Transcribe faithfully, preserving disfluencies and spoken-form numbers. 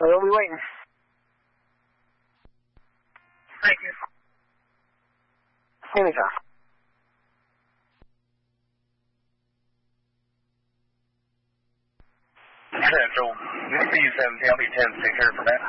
We'll be waiting. Thank you. Anytime. Central, B seventeen, I'll be ten six here for that.